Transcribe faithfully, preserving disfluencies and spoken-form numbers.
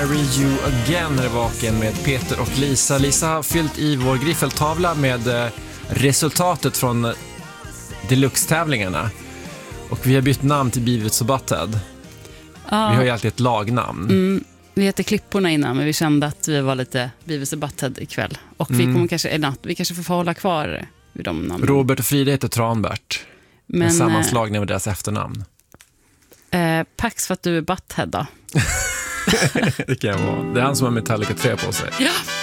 Marry You Again är vaken med Peter och Lisa. Lisa har fyllt i vår griffeltavla med resultatet från deluxe-tävlingarna. Och vi har bytt namn till Beavis och Butthead. Ja. Vi har ju alltid ett lagnamn. Mm, vi heter Klipporna innan, men vi kände att vi var lite Beavis och Butthead ikväll. Och mm. vi kommer kanske, eller, vi kanske får hålla kvar vid de namnen. Robert och Frida heter Tranbert. Men en sammanslagning med deras efternamn. Eh, Pax för att du är Butthead då. Det kan jag vara. Det är han som har Metallica tre på sig. Ja.